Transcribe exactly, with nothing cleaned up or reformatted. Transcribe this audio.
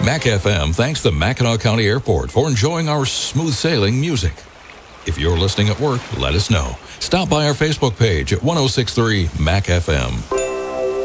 Mac F M thanks the Mackinac County Airport for enjoying our smooth sailing music. If you're listening at work, let us know. Stop by our Facebook page at ten sixty-three Mac F M.